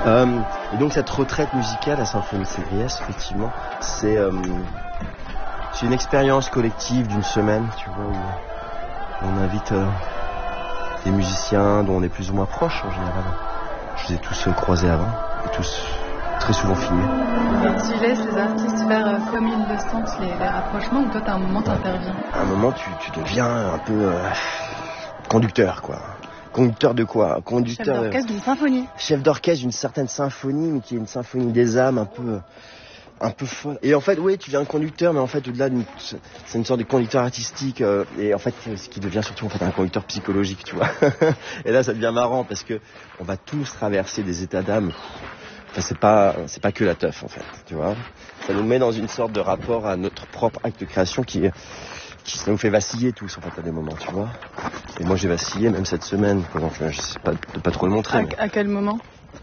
Et donc cette retraite musicale à Symphonie de Ségriès, effectivement, c'est une expérience collective d'une semaine, tu vois, où on invite des musiciens dont on est plus ou moins proches en général. Je les ai tous croisés avant, et tous très souvent filmés. Et tu laisses les artistes faire comme ils le sentent, les rapprochements, ou toi, à un moment, t'interviens? À un moment, tu deviens un peu conducteur, quoi. Conducteur de quoi? Chef d'orchestre d'une symphonie. Chef d'orchestre d'une certaine symphonie, mais qui est une symphonie des âmes un peu folle. Et en fait, oui, tu deviens conducteur, mais en fait, au-delà, c'est une sorte de conducteur artistique, et en fait, ce qui devient surtout en fait un conducteur psychologique, tu vois. Et là, ça devient marrant parce que on va tous traverser des états d'âme. Enfin, c'est pas que la teuf, en fait, tu vois. Ça nous met dans une sorte de rapport à notre propre acte de création qui ça nous fait vaciller tous, en fait, à des moments, tu vois. Et moi, j'ai vacillé même cette semaine, donc je sais pas de pas trop le montrer. À quel moment?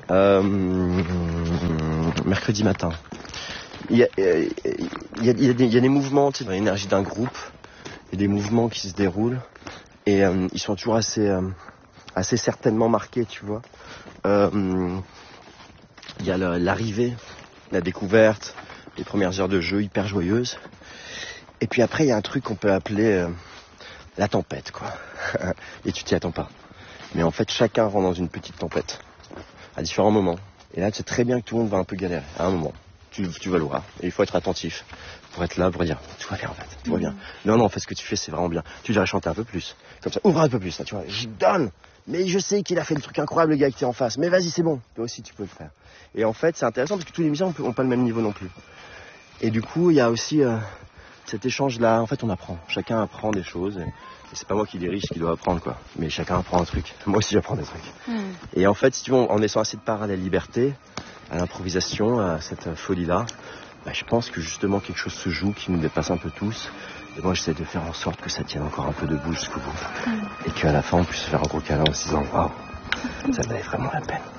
Mercredi matin. Il y a des mouvements, tu sais, dans l'énergie d'un groupe, il y a des mouvements qui se déroulent, et ils sont toujours assez certainement marqués, tu vois. Il y a l'arrivée, la découverte, les premières heures de jeu hyper joyeuses. Et puis après, il y a un truc qu'on peut appeler la tempête, quoi. Et tu t'y attends pas. Mais en fait, chacun rentre dans une petite tempête, à différents moments. Et là, tu sais très bien que tout le monde va un peu galérer, à un moment. Tu vas le voir. Et il faut être attentif pour être là, pour dire, tout va bien, en fait, tout va bien. Non, en fait, ce que tu fais, c'est vraiment bien. Tu devrais chanter un peu plus. Comme ça, ouvre un peu plus, là, tu vois. Je donne. Mais je sais qu'il a fait le truc incroyable, le gars qui est en face. Mais vas-y, c'est bon. Toi aussi, tu peux le faire. Et en fait, c'est intéressant parce que tous les musiciens n'ont pas le même niveau non plus. Et du coup, il y a aussi cet échange-là. En fait, on apprend. Chacun apprend des choses. Et c'est pas moi qui dirige qui doit apprendre, quoi. Mais chacun apprend un truc. Moi aussi, j'apprends des trucs. Et en fait, si tu veux, en laissant assez de part à la liberté, à l'improvisation, à cette folie-là, je pense que justement quelque chose se joue qui nous dépasse un peu tous. Et moi, j'essaie de faire en sorte que ça tienne encore un peu debout jusqu'au bout. Et qu'à la fin, on puisse faire un gros câlin en se disant, waouh, ça valait vraiment la peine.